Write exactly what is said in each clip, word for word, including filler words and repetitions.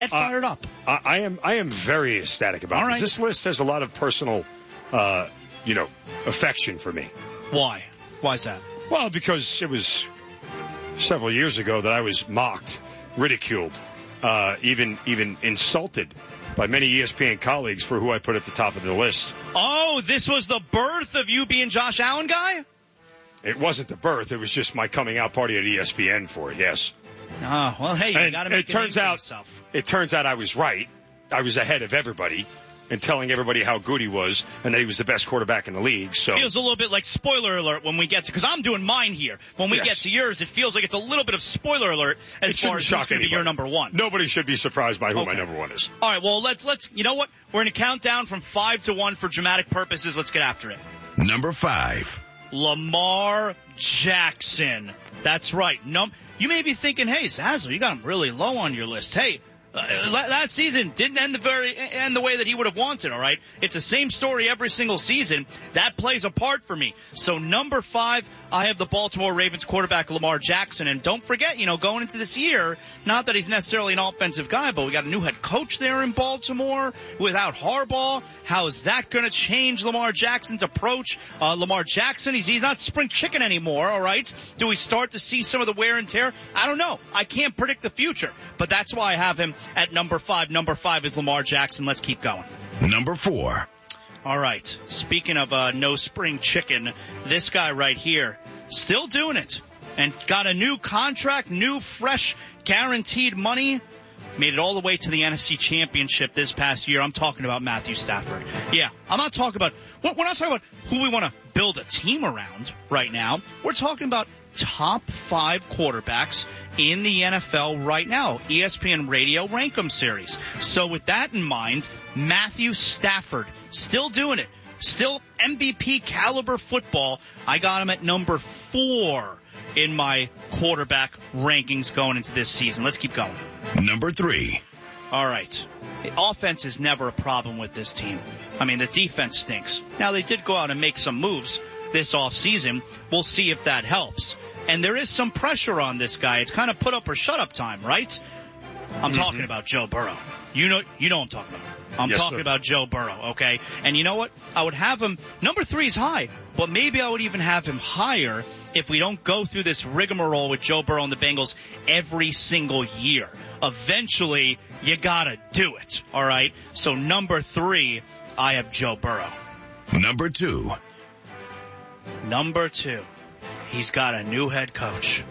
Get fired uh, up. I, I am I am very ecstatic about All this. right. This list has a lot of personal, uh, you know, affection for me. Why? Why is that? Well, because it was several years ago that I was mocked, ridiculed, uh, even even insulted by many E S P N colleagues for who I put at the top of the list. Oh, this was the birth of you being Josh Allen guy? It wasn't the birth. It was just my coming out party at E S P N for it, yes. Oh, well, hey, you got to make it turns a name for out, yourself. It turns out I was right. I was ahead of everybody and telling everybody how good he was and that he was the best quarterback in the league. So Feels a little bit like spoiler alert when we get to, because I'm doing mine here. When we yes. get to yours, it feels like it's a little bit of spoiler alert as it far as who's going to be your number one. Nobody should be surprised by who okay. my number one is. All right, well, let's, let's, you know what? We're going to count down from five to one for dramatic purposes. Let's get after it. Number five. Lamar Jackson. That's right. Num- you may be thinking, hey, Zazzle, you got him really low on your list. Hey, uh, last season didn't end the very end the way that he would have wanted, all right? It's the same story every single season. That plays a part for me. So number five, I have the Baltimore Ravens quarterback Lamar Jackson. And don't forget, you know, going into this year, not that he's necessarily an offensive guy, but we got a new head coach there in Baltimore without Harbaugh. How is that going to change Lamar Jackson's approach? Uh, Lamar Jackson, he's, he's not spring chicken anymore, all right? Do we start to see some of the wear and tear? I don't know. I can't predict the future, but that's why I have him at number five. Number five is Lamar Jackson. Let's keep going. Number four. All right. Speaking of uh, no spring chicken, this guy right here, still doing it and got a new contract, new, fresh, guaranteed money. Made it all the way to the N F C Championship this past year. I'm talking about Matthew Stafford. Yeah, I'm not talking about, we're not talking about who we want to build a team around right now. We're talking about top five quarterbacks in the N F L right now. E S P N Radio Rank 'em series. So with that in mind, Matthew Stafford, still doing it. Still M V P caliber football. I got him at number four in my quarterback rankings going into this season. Let's keep going. Number three. All right. The offense is never a problem with this team. I mean, the defense stinks. Now, they did go out and make some moves this offseason. We'll see if that helps. And there is some pressure on this guy. It's kind of put up or shut up time, right? I'm mm-hmm. talking about Joe Burrow. You know, you know what I'm talking about. I'm yes, talking sir. about Joe Burrow, okay? And you know what? I would have him, number three is high, but maybe I would even have him higher if we don't go through this rigmarole with Joe Burrow and the Bengals every single year. Eventually, you gotta do it, all right? So number three, I have Joe Burrow. Number two. Number two, he's got a new head coach.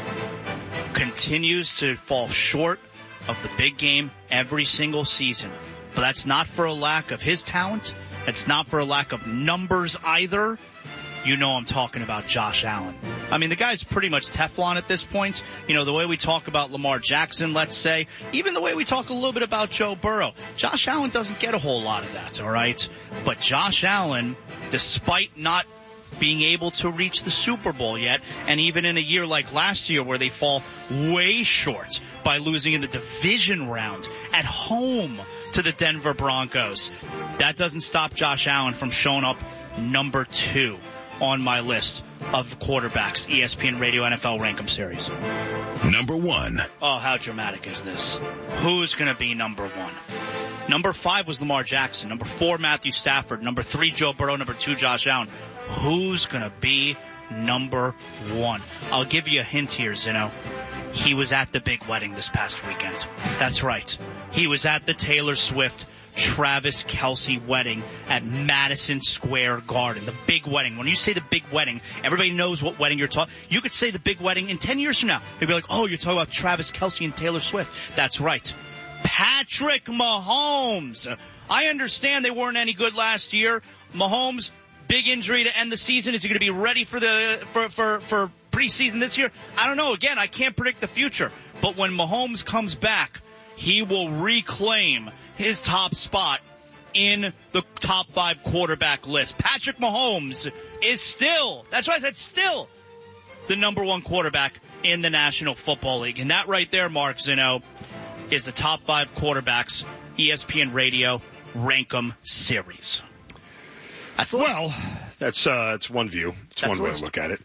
Continues to fall short of the big game every single season. But that's not for a lack of his talent. It's not for a lack of numbers either. You know I'm talking about Josh Allen. I mean, the guy's pretty much Teflon at this point. You know, the way we talk about Lamar Jackson, let's say, even the way we talk a little bit about Joe Burrow. Josh Allen doesn't get a whole lot of that, all right? But Josh Allen, despite not being able to reach the Super Bowl yet, and even in a year like last year where they fall way short by losing in the division round at home to the Denver Broncos, that doesn't stop Josh Allen from showing up number two on my list of quarterbacks, E S P N Radio N F L Rank 'em series. Number one. Oh, how dramatic is this? Who's going to be number one? Number five was Lamar Jackson. Number four, Matthew Stafford. Number three, Joe Burrow. Number two, Josh Allen. Who's going to be number one? I'll give you a hint here, Zeno. He was at the big wedding this past weekend. That's right. He was at the Taylor Swift Travis Kelce wedding at Madison Square Garden. The big wedding. When you say the big wedding, everybody knows what wedding you're talking. You could say the big wedding in ten years from now. They'd be like, oh, you're talking about Travis Kelce and Taylor Swift. That's right. Patrick Mahomes. I understand they weren't any good last year. Mahomes, big injury to end the season. Is he going to be ready for the for for for preseason this year? I don't know. Again, I can't predict the future. But when Mahomes comes back, he will reclaim his top spot in the top five quarterback list. Patrick Mahomes is still, that's why I said still, the number one quarterback in the National Football League. And that right there, Mark Zeno, is the top five quarterbacks E S P N Radio Rank 'em series. That's well, that's uh, that's one view. It's that's one way to look at it.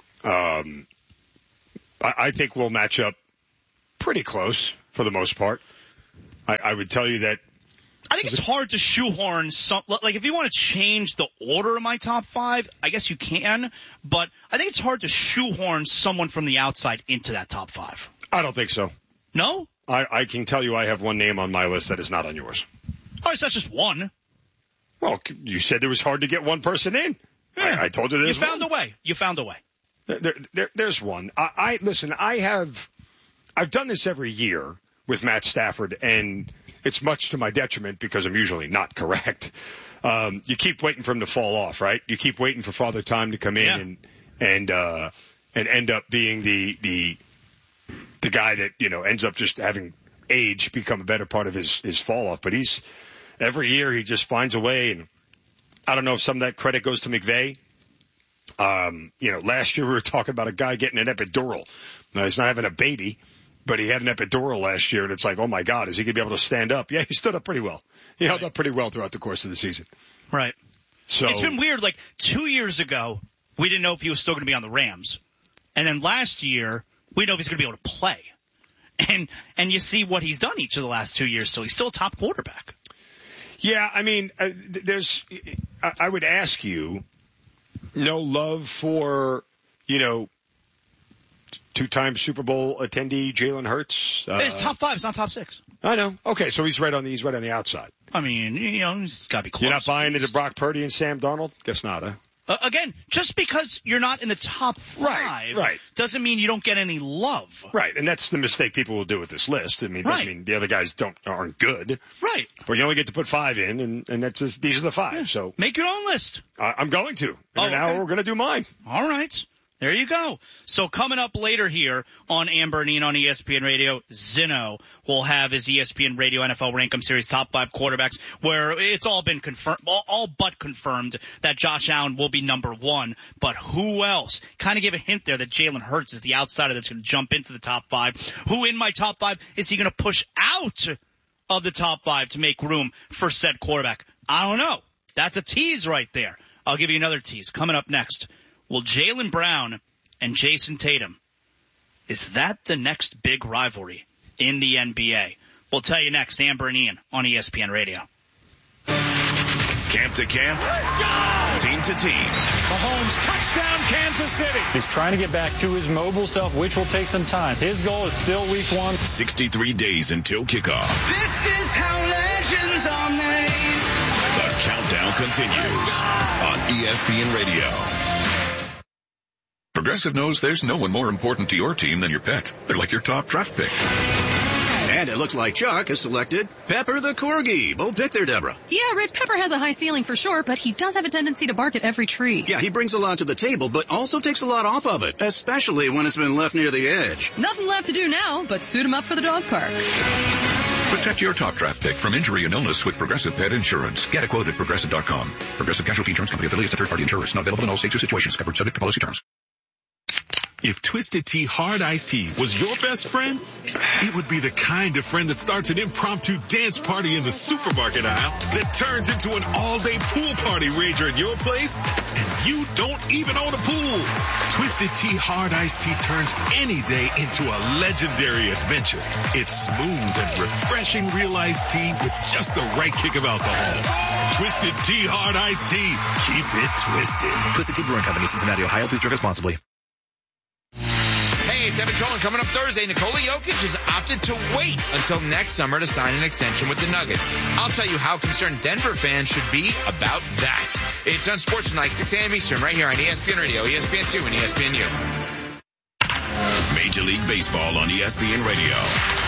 Um, I, I think we'll match up pretty close for the most part. I, I would tell you that. I think it's hard to shoehorn some, like if you want to change the order of my top five, I guess you can, but I think it's hard to shoehorn someone from the outside into that top five. I don't think so. No? I, I can tell you I have one name on my list that is not on yours. Oh, so that's just one. Well, you said it was hard to get one person in. Yeah. I, I told you there's You found one. a way. You found a way. There, there, there's one. I, I listen, I have, I've done this every year with Matt Stafford, and it's much to my detriment because I'm usually not correct. Um, you keep waiting for him to fall off, right? You keep waiting for Father Time to come in yeah. and and uh, and end up being the the the guy that you know ends up just having age become a better part of his his fall off. But he's every year he just finds a way, and I don't know if some of that credit goes to McVay. Um, you know, last year we were talking about a guy getting an epidural. Now he's not having a baby. But he had an epidural last year, and it's like, oh, my God, is he going to be able to stand up? Yeah, he stood up pretty well. He held right. up pretty well throughout the course of the season. Right. So it's been weird. Like, two years ago, we didn't know if he was still going to be on the Rams. And then last year, we didn't know if he's going to be able to play. And and you see what he's done each of the last two years, so he's still a top quarterback. Yeah, I mean, uh, there's – I would ask you, no love for, you know, two-time Super Bowl attendee Jalen Hurts. Uh, It's top five. It's not top six. I know. Okay, so he's right on the he's right on the outside. I mean, you know, he's got to be close. You're not buying into Brock Purdy and Sam Darnold? Guess not, huh? Uh, again, just because you're not in the top five right, right. doesn't mean you don't get any love. Right, and that's the mistake people will do with this list. I mean, it doesn't right. mean the other guys don't aren't good. Right. But you only get to put five in, and, and that's just, these are the five. Yeah. So make your own list. I, I'm going to. And oh, now okay. we're going to do mine. All right. There you go. So coming up later here on Amber and Ian on E S P N Radio, Zinno will have his E S P N Radio N F L Rankem Series top five quarterbacks, where it's all been confirmed, all, all but confirmed that Josh Allen will be number one. But who else? Kind of give a hint there that Jalen Hurts is the outsider that's going to jump into the top five. Who in my top five is he going to push out of the top five to make room for said quarterback? I don't know. That's a tease right there. I'll give you another tease coming up next. Will Jaylen Brown and Jason Tatum, is that the next big rivalry in the N B A? We'll tell you next. Amber and Ian on E S P N Radio. Camp to camp, team to team. Mahomes, touchdown, Kansas City. He's trying to get back to his mobile self, which will take some time. His goal is still week one. sixty-three days until kickoff. This is how legends are made. The countdown continues on E S P N Radio. Progressive knows there's no one more important to your team than your pet. They're like your top draft pick. And it looks like Chuck has selected Pepper the Corgi. Bold pick there, Deborah. Yeah, Rich, Pepper has a high ceiling for sure, but he does have a tendency to bark at every tree. Yeah, he brings a lot to the table, but also takes a lot off of it, especially when it's been left near the edge. Nothing left to do now but suit him up for the dog park. Protect your top draft pick from injury and illness with Progressive Pet Insurance. Get a quote at Progressive dot com. Progressive Casualty Insurance Company affiliates a third-party insurers. Not available in all states or situations. Covered subject to policy terms. If Twisted Tea Hard Iced Tea was your best friend, it would be the kind of friend that starts an impromptu dance party in the supermarket aisle that turns into an all-day pool party rager at your place, and you don't even own a pool. Twisted Tea Hard Iced Tea turns any day into a legendary adventure. It's smooth and refreshing real iced tea with just the right kick of alcohol. Twisted Tea Hard Iced Tea. Keep it twisted. Twisted Tea Brewing Company, Cincinnati, Ohio. Please drink responsibly. Hey, it's Evan Cohen. Coming up Thursday, Nikola Jokic has opted to wait until next summer to sign an extension with the Nuggets. I'll tell you how concerned Denver fans should be about that. It's on Sports Tonight, six a.m. Eastern, right here on E S P N Radio, E S P N two, and E S P N U. Major League Baseball on E S P N Radio.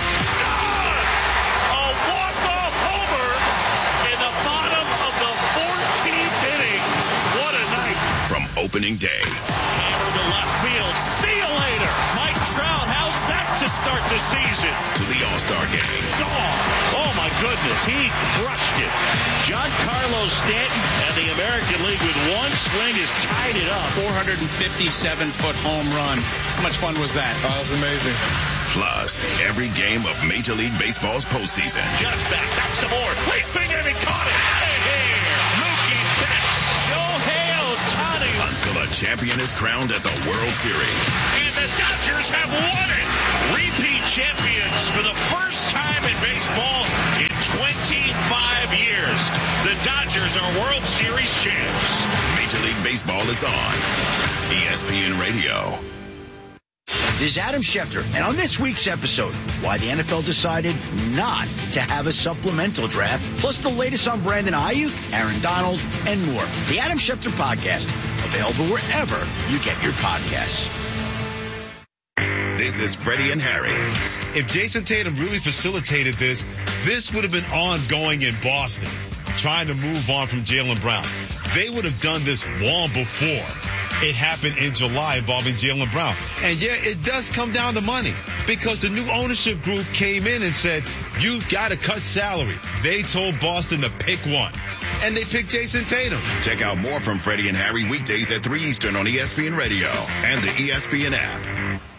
A walk-off homer in the bottom of the fourteenth inning. What a night. From opening day. Hammer to left field. See you later. Mike Trout, how's that to start the season? To the All-Star game. Oh, oh my goodness. He crushed it. Giancarlo Stanton and the American League with one swing has tied it up. four hundred fifty-seven foot home run. How much fun was that? Oh, it was amazing. Plus, every game of Major League Baseball's postseason. Just back, back some more. Leaping and he caught it. Out of here. Mookie Betts. Shohei Ohtani. Until a champion is crowned at the World Series. And the Dodgers have won it. Repeat champions for the first time in baseball in twenty-five years. The Dodgers are World Series champs. Major League Baseball is on E S P N Radio. This is Adam Schefter, and on this week's episode, why the N F L decided not to have a supplemental draft, plus the latest on Brandon Ayuk, Aaron Donald, and more. The Adam Schefter Podcast, available wherever you get your podcasts. This is Freddie and Harry. If Jason Tatum really facilitated this, this would have been ongoing in Boston, trying to move on from Jaylen Brown. They would have done this long before it happened in July involving Jaylen Brown. And yeah, it does come down to money because the new ownership group came in and said, you got to cut salary. They told Boston to pick one. And they picked Jason Tatum. Check out more from Freddie and Harry weekdays at three Eastern on E S P N Radio and the E S P N app.